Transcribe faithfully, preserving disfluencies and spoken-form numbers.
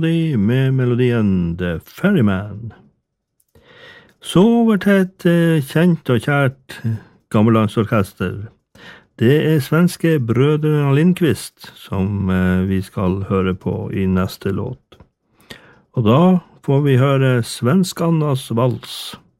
med melodien The Ferryman. Så over til et eh, kjent og kjært gammellandsorkester. Det er svenske brødrene Lindqvist som eh, vi skal høre på i neste låt. Og da får vi høre Svenskarnas vals.